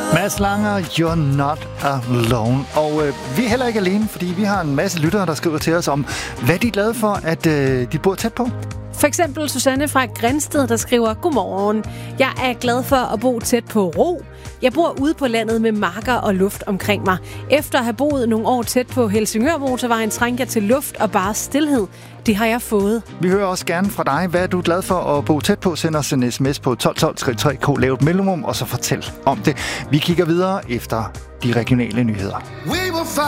Mads Langer, You're Not Alone. Og vi er heller ikke alene, fordi vi har en masse lyttere, der skriver til os om, hvad de er glade for, at de bor tæt på. For eksempel Susanne fra Grænsted, der skriver: Godmorgen. Jeg er glad for at bo tæt på Ro. Jeg bor ude på landet med marker og luft omkring mig. Efter at have boet nogle år tæt på Helsingør-motorvejen, trængte jeg til luft og bare stilhed. Det har jeg fået. Vi hører også gerne fra dig. Hvad er du glad for at bo tæt på? Send os en sms på 1212, skriv 3K, lav et mellemrum, og så fortæl om det. Vi kigger videre efter de regionale nyheder.